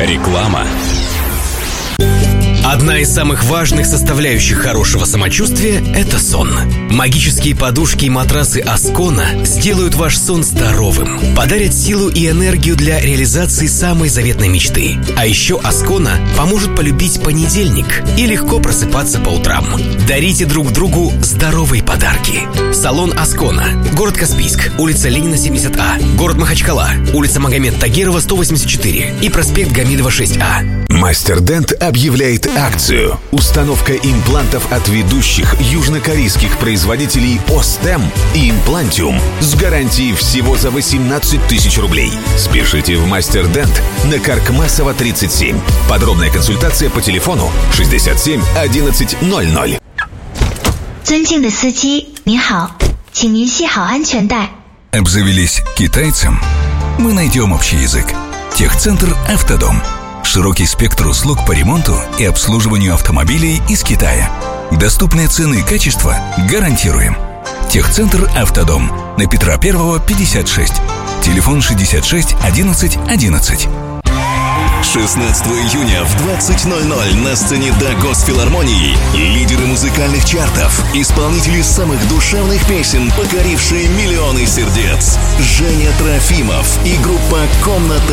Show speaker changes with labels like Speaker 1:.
Speaker 1: Реклама. Одна из самых важных составляющих хорошего самочувствия – это сон. Магические подушки и матрасы Аскона сделают ваш сон здоровым, подарят силу и энергию для реализации самой заветной мечты. А еще Аскона поможет полюбить понедельник и легко просыпаться по утрам. Дарите друг другу здоровые подарки. Салон Аскона. Город Каспийск. Улица Ленина, 70А. Город Махачкала. Улица Магомед Тагирова, 184. И проспект Гамидова, 6А.
Speaker 2: Мастер Дент объявляет акцию. Установка имплантов от ведущих южнокорейских производителей Остем и Имплантиум с гарантией всего за 18 тысяч рублей. Спешите в Мастер Дент на Каркмасова, 37. Подробная консультация по телефону 67 11 00.
Speaker 3: 尊敬的司机，您好，请您系好安全带。
Speaker 4: Обзавелись китайцем? Мы найдем общий язык. Техцентр «Автодом». Широкий спектр услуг по ремонту и обслуживанию автомобилей из Китая. Доступные цены и качество гарантируем. Техцентр «Автодом» на Петра 1, 56. Телефон 66 11 11.
Speaker 5: 16 июня в 20:00 на сцене до Госфилармонии лидеры музыкальных чартов, исполнители самых душевных песен, покорившие миллионы сердец. Женя Трофимов и группа «Комната